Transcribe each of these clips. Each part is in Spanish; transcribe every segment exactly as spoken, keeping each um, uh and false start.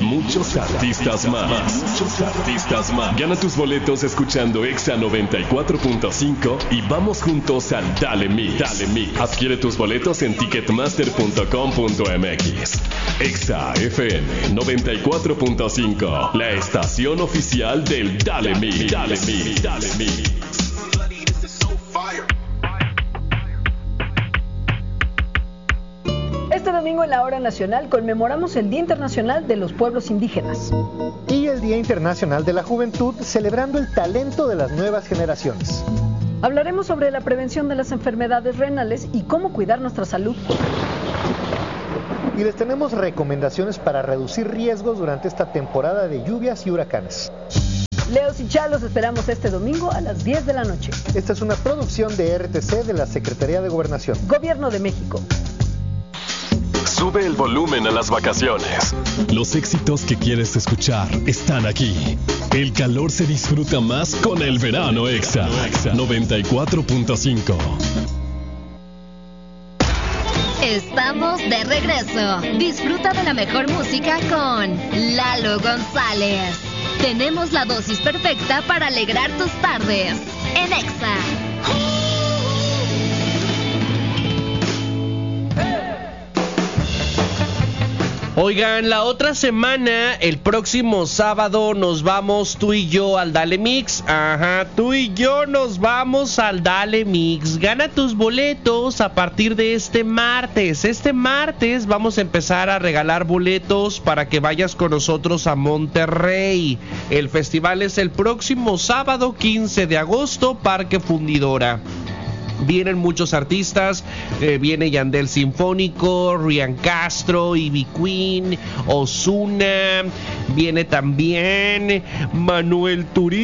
muchos artistas más. Muchos artistas más. Gana tus boletos escuchando Exa noventa y cuatro punto cinco y vamos juntos al Dale Mix. Dale Mix. Adquiere tus boletos en ticketmaster punto com punto m x. Exa F M noventa y cuatro punto cinco, la estación oficial del Dale Mix. Dale Mix. Dale Mix. Este domingo en la Hora Nacional conmemoramos el Día Internacional de los Pueblos Indígenas y el Día Internacional de la Juventud, celebrando el talento de las nuevas generaciones. Hablaremos sobre la prevención de las enfermedades renales y cómo cuidar nuestra salud. Y les tenemos recomendaciones para reducir riesgos durante esta temporada de lluvias y huracanes. Leos y Chalos esperamos este domingo a las diez de la noche. Esta es una producción de R T C de la Secretaría de Gobernación. Gobierno de México. Sube el volumen a las vacaciones. Los éxitos que quieres escuchar están aquí. El calor se disfruta más con el verano Exa. noventa y cuatro punto cinco. Estamos de regreso. Disfruta de la mejor música con Lalo González. Tenemos la dosis perfecta para alegrar tus tardes en Exa. Oigan, la otra semana, el próximo sábado, nos vamos tú y yo al Dale Mix. Ajá, tú y yo nos vamos al Dale Mix. Gana tus boletos a partir de este martes. Este martes vamos a empezar a regalar boletos para que vayas con nosotros a Monterrey. El festival es el próximo sábado, quince de agosto, Parque Fundidora. Vienen muchos artistas, eh, viene Yandel Sinfónico, Ryan Castro, Ivy Queen, Ozuna, viene también Manuel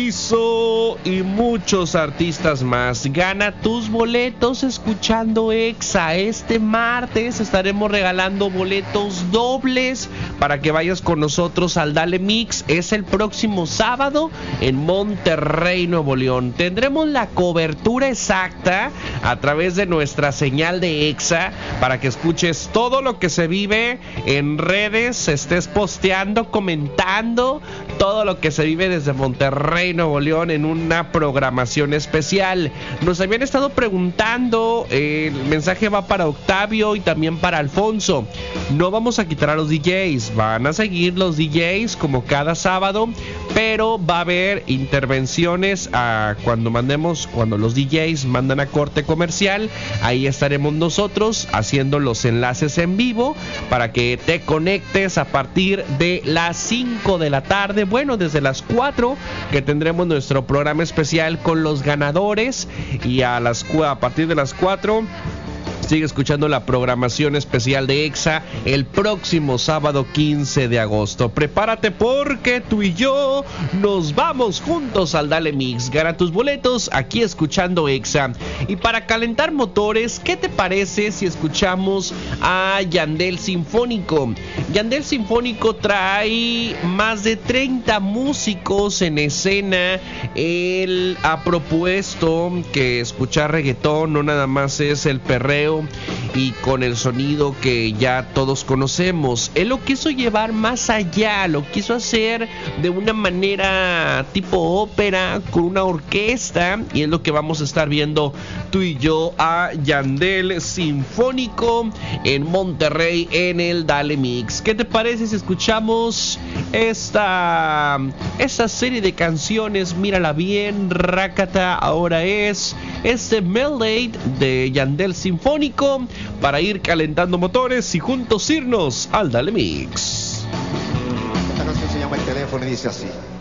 Turizo y muchos artistas más. Gana tus boletos escuchando Exa. Este martes estaremos regalando boletos dobles para que vayas con nosotros al Dale Mix. Es el próximo sábado en Monterrey, Nuevo León. Tendremos la cobertura exacta a través de nuestra señal de Exa para que escuches todo lo que se vive en redes, estés posteando, comentando todo lo que se vive desde Monterrey, Nuevo León en una programación especial. Nos habían estado preguntando, eh, el mensaje va para Octavio y también para Alfonso. No vamos a quitar a los D Js, van a seguir los D Js como cada sábado, pero va a haber intervenciones a cuando mandemos, cuando los D Js mandan a corte comercial, ahí estaremos nosotros haciendo los enlaces en vivo para que te conectes a partir de las cinco de la tarde, bueno, desde las cuatro, que tendremos nuestro programa especial con los ganadores, y a las a partir de las cuatro sigue escuchando la programación especial de Exa el próximo sábado quince de agosto. Prepárate porque tú y yo nos vamos juntos al Dale Mix. Gana tus boletos aquí escuchando Exa. Y para calentar motores, ¿qué te parece si escuchamos a Yandel Sinfónico? Yandel Sinfónico trae más de treinta músicos en escena. Él ha propuesto que escuchar reggaetón no nada más es el perreo y con el sonido que ya todos conocemos. Él lo quiso llevar más allá, lo quiso hacer de una manera tipo ópera, con una orquesta, y es lo que vamos a estar viendo tú y yo a Yandel Sinfónico en Monterrey en el Dale Mix. ¿Qué te parece si escuchamos esta, esta serie de canciones? Mírala bien, Rakata, ahora es este Melody de Yandel Sinfónico para ir calentando motores y juntos irnos al Dale Mix. Esta canción se llama El Teléfono y dice así.